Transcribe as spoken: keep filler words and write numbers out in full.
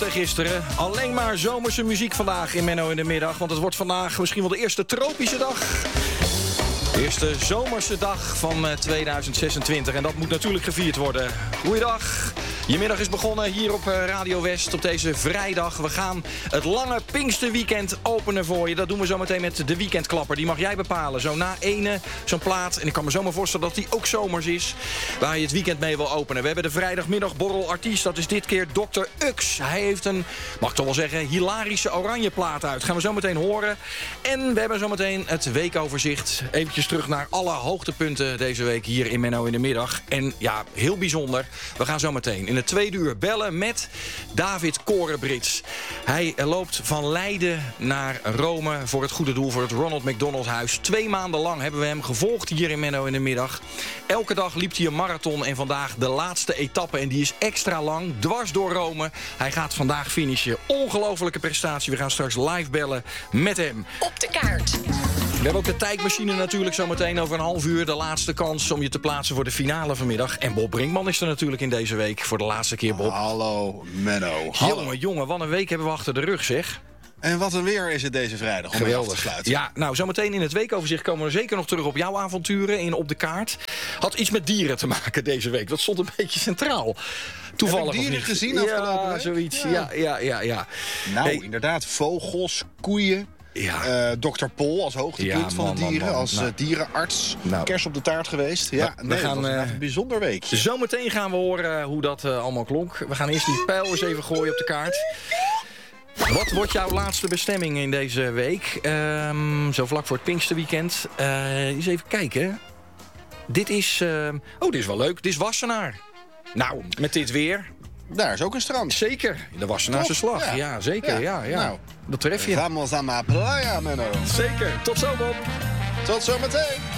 Gisteren. Alleen maar zomerse muziek vandaag in Menno in de middag. Want het wordt vandaag misschien wel de eerste tropische dag. De eerste zomerse dag van tweeduizend zesentwintig. En dat moet natuurlijk gevierd worden. Goeiedag. Je middag is begonnen hier op Radio West op deze vrijdag. We gaan het lange Pinksterweekend openen voor je. Dat doen we zo meteen met de weekendklapper. Die mag jij bepalen. Zo na ene, zo'n plaat. En ik kan me zomaar voorstellen dat die ook zomers is. Waar je het weekend mee wil openen. We hebben de vrijdagmiddagborrel artiest. Dat is dit keer dokter Ux. Hij heeft een, mag ik toch wel zeggen, hilarische oranje plaat uit. Gaan we zo meteen horen. En we hebben zo meteen het weekoverzicht. Eventjes terug naar alle hoogtepunten deze week hier in Menno in de middag. En ja, heel bijzonder. We gaan zo meteen in het tweede uur bellen met David Korenbrits. Hij loopt van Leiden naar Rome voor het goede doel, voor het Ronald McDonald Huis. Twee maanden lang hebben we hem gevolgd hier in Menno in de middag. Elke dag liep hij een marathon en vandaag de laatste etappe. En die is extra lang, dwars door Rome. Hij gaat vandaag finishen. Ongelofelijke prestatie. We gaan straks live bellen met hem. Op de kaart. We hebben ook de tijdmachine natuurlijk zometeen over een half uur. De laatste kans om je te plaatsen voor de finale vanmiddag. En Bob Brinkman is er natuurlijk in deze week voor de laatste keer, Bob. Hallo, Menno. Hallo. Jongen, jongen, wat een week hebben we achter de rug, zeg. En wat een weer is het deze vrijdag om mee af te sluiten. Ja, nou, zometeen in het weekoverzicht komen we zeker nog terug op jouw avonturen in Op de Kaart. Had iets met dieren te maken deze week. Dat stond een beetje centraal. Toevallig Heb ik dieren of niet? gezien afgelopen ja, week? zoiets. Ja, ja, ja, ja. Nou, Hey. inderdaad, vogels, koeien. Ja. Uh, dokter Pol als hoogtepunt Ja, van man, de man, dieren, man. als Nou. uh, dierenarts. Nou. Kers op de taart geweest. Ja, we nee, gaan, dat was uh, een bijzonder weekje. Zometeen gaan we horen hoe dat uh, allemaal klonk. We gaan eerst die pijl eens even gooien op de kaart. Wat wordt jouw laatste bestemming in deze week? Um, zo vlak voor het Pinksterweekend. Uh, eens even kijken. Dit is... Uh... Oh, dit is wel leuk. Dit is Wassenaar. Nou, met dit weer... Daar is ook een strand. Zeker. De Wassenaarse Toch? slag. Ja, Ja. zeker. Ja. Ja. Ja, Nou. dat tref je. Vamos a la playa, Menno. Zeker. Tot zo, Bob. Tot zometeen.